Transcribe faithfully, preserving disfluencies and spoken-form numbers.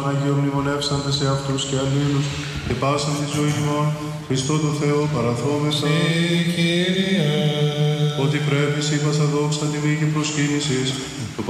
Αγίο μνημονεύσαντες σε αυτούς και αλλήλους και πάσαν τη ζωή ημών, Χριστό το Θεό παραθόμεσα. Συ, Κύριε. Ότι πρέπει σύ πασα δόξα τιμή και προσκύνησης, το